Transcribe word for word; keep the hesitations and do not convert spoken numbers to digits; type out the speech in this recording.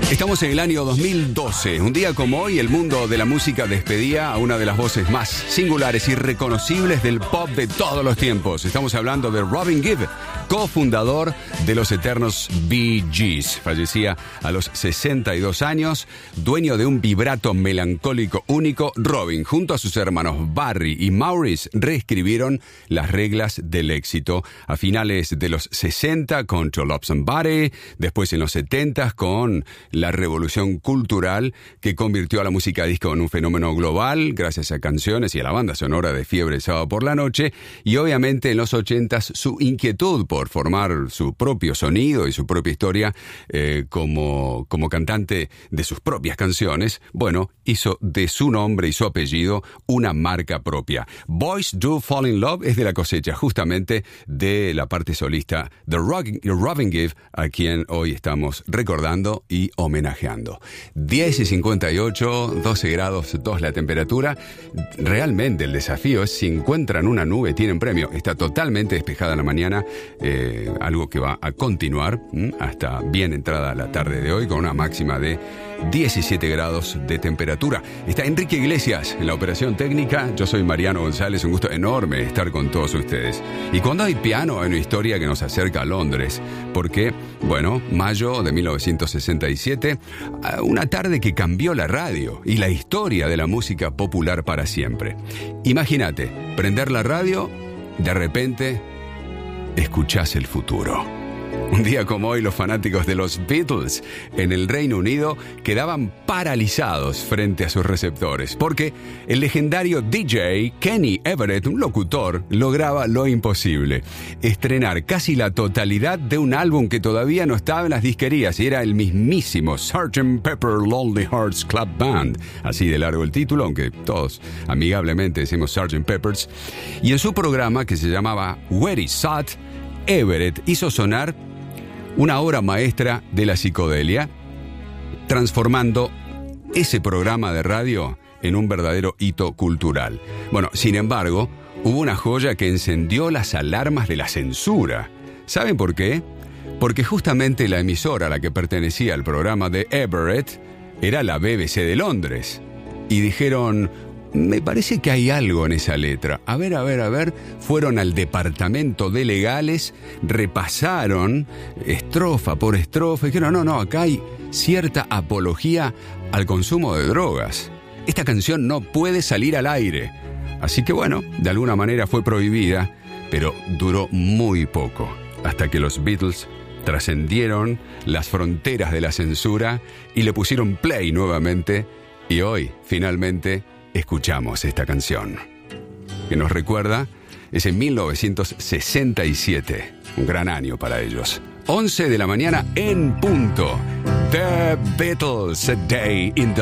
Estamos en el año dos mil doce. Un día como hoy, el mundo de la música despedía a una de las voces más singulares y reconocibles del pop de todos los tiempos. Estamos hablando de Robin Gibb, cofundador de los eternos Bee Gees. Fallecía a los sesenta y dos años, dueño de un vibrato melancólico único. Robin, junto a sus hermanos Barry y Maurice, reescribieron las reglas del éxito a finales de los sesenta con To Love Somebody, después en los setenta con la revolución cultural que convirtió a la música disco en un fenómeno global gracias a canciones y a la banda sonora de Fiebre el Sábado por la Noche, y obviamente en los ochentas su inquietud por formar su propio sonido y su propia historia eh, como, como cantante de sus propias canciones, bueno, hizo de su nombre y su apellido una marca propia. Boys Do Fall in Love es de la cosecha justamente de la parte solista de Robin Gibb, a quien hoy estamos recordando y homenajeando. diez y cincuenta y ocho, doce grados dos la temperatura. Realmente el desafío es: si encuentran una nube, tienen premio. Está totalmente despejada la mañana, eh, algo que va a continuar ¿m? hasta bien entrada la tarde de hoy, con una máxima de diecisiete grados de temperatura. Está Enrique Iglesias en la operación técnica. Yo soy Mariano González, un gusto enorme estar con todos ustedes. Y cuando hay piano, hay una historia que nos acerca a Londres, porque, bueno, mayo de mil novecientos sesenta y siete, una tarde que cambió la radio y la historia de la música popular para siempre. Imagínate, prender la radio, de repente escuchás el futuro. Un día como hoy, los fanáticos de los Beatles en el Reino Unido quedaban paralizados frente a sus receptores, porque el legendario D J Kenny Everett, un locutor, lograba lo imposible: estrenar casi la totalidad de un álbum que todavía no estaba en las disquerías, y era el mismísimo sergeant Pepper Lonely Hearts Club Band, así de largo el título, aunque todos amigablemente decimos sergeant Pepper's. Y en su programa, que se llamaba Where Is Sat, Everett hizo sonar una obra maestra de la psicodelia, transformando ese programa de radio en un verdadero hito cultural. Bueno, sin embargo, hubo una joya que encendió las alarmas de la censura. ¿Saben por qué? Porque justamente la emisora a la que pertenecía el programa de Everett era la B B C de Londres. Y dijeron: me parece que hay algo en esa letra. A ver, a ver, a ver. Fueron al departamento de legales, repasaron estrofa por estrofa y dijeron: no, no, acá hay cierta apología al consumo de drogas. Esta canción no puede salir al aire. Así que bueno, de alguna manera fue prohibida, pero duró muy poco, hasta que los Beatles trascendieron las fronteras de la censura y le pusieron play nuevamente, y hoy, finalmente, escuchamos esta canción que nos recuerda ese mil novecientos sesenta y siete, un gran año para ellos. once de la mañana en punto. The Beatles, A Day in the